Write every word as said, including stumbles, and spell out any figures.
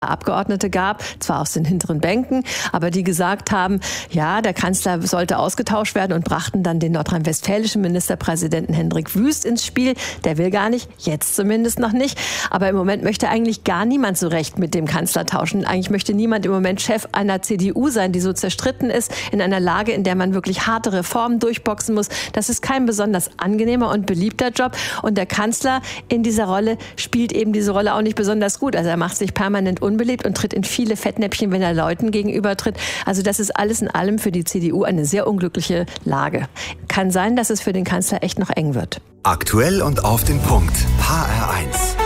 Abgeordnete gab, zwar aus den hinteren Bänken, aber die gesagt haben, ja, der Kanzler sollte ausgetauscht werden und brachten dann den nordrhein-westfälischen Ministerpräsidenten Hendrik Wüst ins Spiel. Der will gar nicht, jetzt zumindest noch nicht. Aber im Moment möchte eigentlich gar niemand so recht mit dem Kanzler tauschen. Eigentlich möchte niemand im Moment Chef einer C D U sein, die so zerstritten ist, in einer Lage, in der man wirklich harte Reformen durchboxen muss. Das ist kein besonders angenehmer und beliebter Job. Und der Kanzler in dieser Rolle spielt eben diese Rolle auch nicht besonders gut. Also er macht sich permanent unbeliebt und tritt in viele Fettnäpfchen, wenn er Leuten gegenübertritt. Also das ist alles in allem für die C D U eine sehr unglückliche Lage. Kann sein, dass es für den Kanzler echt noch eng wird. Aktuell und auf den Punkt. H R eins.